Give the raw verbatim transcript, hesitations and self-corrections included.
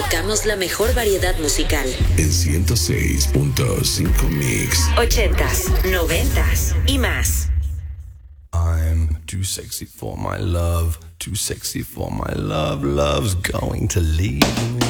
tocamos la mejor variedad musical. En ciento seis punto cinco Mix. Ochentas, noventas y más. I'm too sexy for my love, too sexy for my love, love's going to leave me.